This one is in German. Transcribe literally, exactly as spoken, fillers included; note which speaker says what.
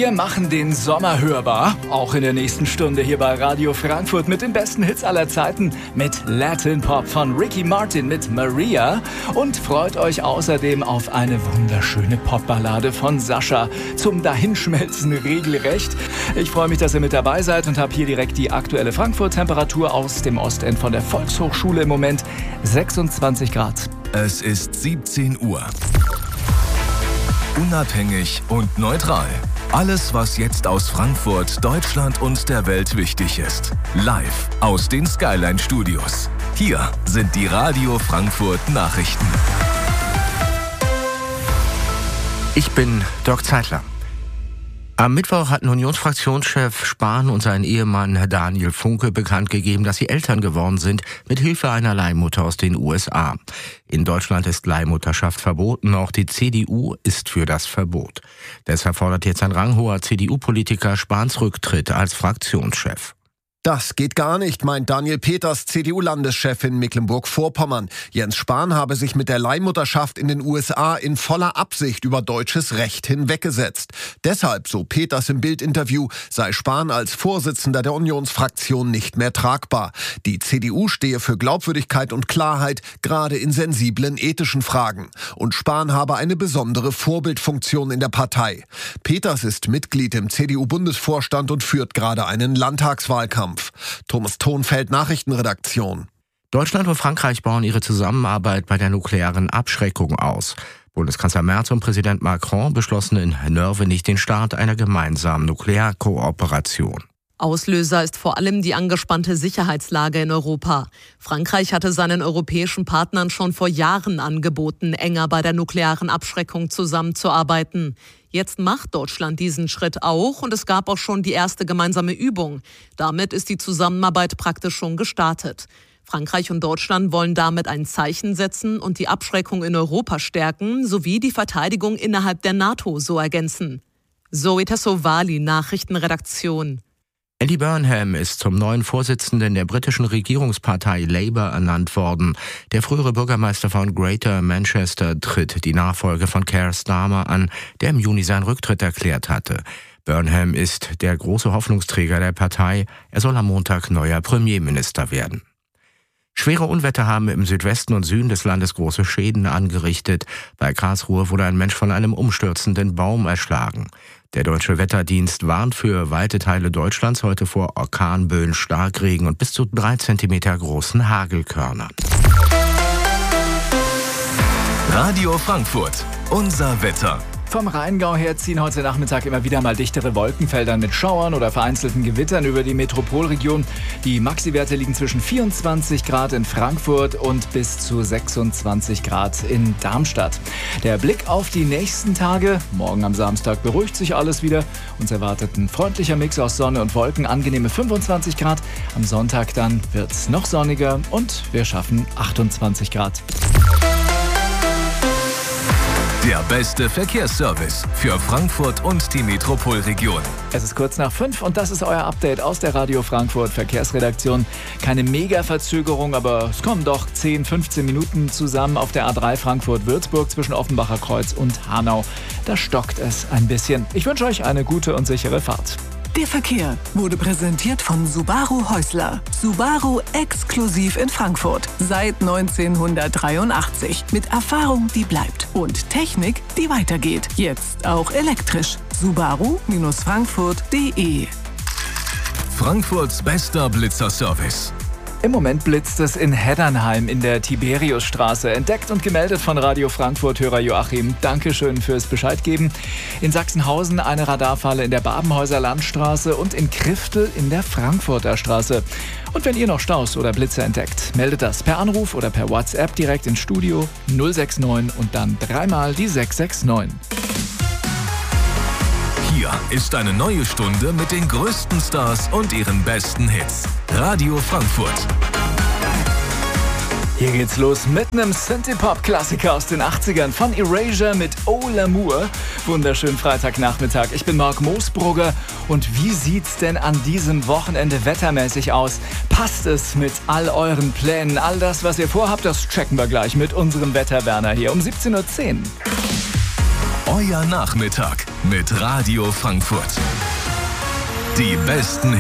Speaker 1: Wir machen den Sommer hörbar, auch in der nächsten Stunde hier bei Radio Frankfurt mit den besten Hits aller Zeiten, mit Latin Pop von Ricky Martin mit Maria und freut euch außerdem auf eine wunderschöne Popballade von Sascha zum Dahinschmelzen regelrecht. Ich freue mich, dass ihr mit dabei seid und habe hier direkt die aktuelle Frankfurt-Temperatur aus dem Ostend von der Volkshochschule im Moment sechsundzwanzig Grad.
Speaker 2: Es ist siebzehn Uhr. Unabhängig und neutral. Alles, was jetzt aus Frankfurt, Deutschland und der Welt wichtig ist. Live aus den Skyline Studios. Hier sind die Radio Frankfurt Nachrichten.
Speaker 3: Ich bin Dirk Zeitler. Am Mittwoch hatten Unionsfraktionschef Spahn und sein Ehemann Daniel Funke bekannt gegeben, dass sie Eltern geworden sind, mit Hilfe einer Leihmutter aus den U S A. In Deutschland ist Leihmutterschaft verboten, auch die C D U ist für das Verbot. Deshalb fordert jetzt ein ranghoher C D U-Politiker Spahns Rücktritt als Fraktionschef.
Speaker 4: Das geht gar nicht, meint Daniel Peters, C D U-Landeschef in Mecklenburg-Vorpommern. Jens Spahn habe sich mit der Leihmutterschaft in den U S A in voller Absicht über deutsches Recht hinweggesetzt. Deshalb, so Peters im Bild-Interview, sei Spahn als Vorsitzender der Unionsfraktion nicht mehr tragbar. Die C D U stehe für Glaubwürdigkeit und Klarheit, gerade in sensiblen ethischen Fragen. Und Spahn habe eine besondere Vorbildfunktion in der Partei. Peters ist Mitglied im C D U-Bundesvorstand und führt gerade einen Landtagswahlkampf. Thomas Thonfeld, Nachrichtenredaktion.
Speaker 3: Deutschland und Frankreich bauen ihre Zusammenarbeit bei der nuklearen Abschreckung aus. Bundeskanzler Merz und Präsident Macron beschlossen in Nörvenich den Start einer gemeinsamen Nuklearkooperation.
Speaker 5: Auslöser ist vor allem die angespannte Sicherheitslage in Europa. Frankreich hatte seinen europäischen Partnern schon vor Jahren angeboten, enger bei der nuklearen Abschreckung zusammenzuarbeiten. Jetzt macht Deutschland diesen Schritt auch und es gab auch schon die erste gemeinsame Übung. Damit ist die Zusammenarbeit praktisch schon gestartet. Frankreich und Deutschland wollen damit ein Zeichen setzen und die Abschreckung in Europa stärken, sowie die Verteidigung innerhalb der NATO so ergänzen. Zoe Tassovali, Nachrichtenredaktion.
Speaker 3: Andy Burnham ist zum neuen Vorsitzenden der britischen Regierungspartei Labour ernannt worden. Der frühere Bürgermeister von Greater Manchester tritt die Nachfolge von Keir Starmer an, der im Juni seinen Rücktritt erklärt hatte. Burnham ist der große Hoffnungsträger der Partei. Er soll am Montag neuer Premierminister werden. Schwere Unwetter haben im Südwesten und Süden des Landes große Schäden angerichtet. Bei Karlsruhe wurde ein Mensch von einem umstürzenden Baum erschlagen. Der Deutsche Wetterdienst warnt für weite Teile Deutschlands heute vor Orkanböen, Starkregen und bis zu drei Zentimeter großen Hagelkörnern.
Speaker 2: Radio Frankfurt, unser Wetter.
Speaker 1: Vom Rheingau her ziehen heute Nachmittag immer wieder mal dichtere Wolkenfelder mit Schauern oder vereinzelten Gewittern über die Metropolregion. Die Maxi-Werte liegen zwischen vierundzwanzig Grad in Frankfurt und bis zu sechsundzwanzig Grad in Darmstadt. Der Blick auf die nächsten Tage. Morgen am Samstag beruhigt sich alles wieder. Uns erwartet ein freundlicher Mix aus Sonne und Wolken, angenehme fünfundzwanzig Grad. Am Sonntag dann wird es noch sonniger und wir schaffen achtundzwanzig Grad.
Speaker 2: Der beste Verkehrsservice für Frankfurt und die Metropolregion.
Speaker 1: Es ist kurz nach fünf und das ist euer Update aus der Radio Frankfurt Verkehrsredaktion. Keine Mega-Verzögerung, aber es kommen doch zehn, fünfzehn Minuten zusammen auf der A drei Frankfurt-Würzburg zwischen Offenbacher Kreuz und Hanau. Da stockt es ein bisschen. Ich wünsche euch eine gute und sichere Fahrt.
Speaker 6: Der Verkehr wurde präsentiert von Subaru Häusler. Subaru exklusiv in Frankfurt. Seit neunzehnhundertdreiundachtzig. Mit Erfahrung, die bleibt. Und Technik, die weitergeht. Jetzt auch elektrisch. Subaru Frankfurt punkt de.
Speaker 2: Frankfurts bester Blitzerservice.
Speaker 1: Im Moment blitzt es in Heddernheim in der Tiberiusstraße. Entdeckt und gemeldet von Radio Frankfurt-Hörer Joachim. Dankeschön fürs Bescheidgeben. In Sachsenhausen eine Radarfalle in der Babenhäuser Landstraße und in Kriftel in der Frankfurter Straße. Und wenn ihr noch Staus oder Blitze entdeckt, meldet das per Anruf oder per WhatsApp direkt ins Studio null sechs neun und dann dreimal die sechs sechs neun.
Speaker 2: Hier ist eine neue Stunde mit den größten Stars und ihren besten Hits. Radio Frankfurt.
Speaker 1: Hier geht's los mit einem Synthie-Pop-Klassiker aus den achtzigern von Erasure mit Oh L'Amour. Wunderschönen Freitagnachmittag. Ich bin Marc Moosbrugger und wie sieht's denn an diesem Wochenende wettermäßig aus? Passt es mit all euren Plänen? All das, was ihr vorhabt, das checken wir gleich mit unserem Wetterwerner hier um siebzehn Uhr zehn.
Speaker 2: Euer Nachmittag mit Radio Frankfurt. Die besten